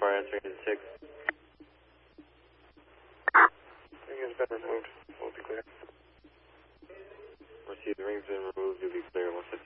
far answering to 6. Against better removed. We'll be clear. Receive the ring's been removed. You'll be clear once it's